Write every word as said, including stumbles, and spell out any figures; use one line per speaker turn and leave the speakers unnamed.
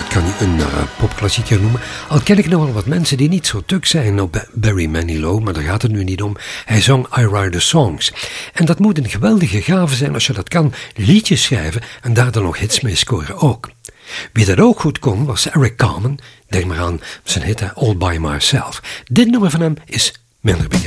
kan je een uh, popklassieker noemen. Al ken ik nog wel wat mensen die niet zo tuk zijn op Barry Manilow, maar daar gaat het nu niet om. Hij zong I Write the Songs. En dat moet een geweldige gave zijn als je dat kan, liedjes schrijven en daar dan nog hits mee scoren ook. Wie dat ook goed kon was Eric Carmen. Denk maar aan zijn hit All By Myself. Dit nummer van hem is minder bekend.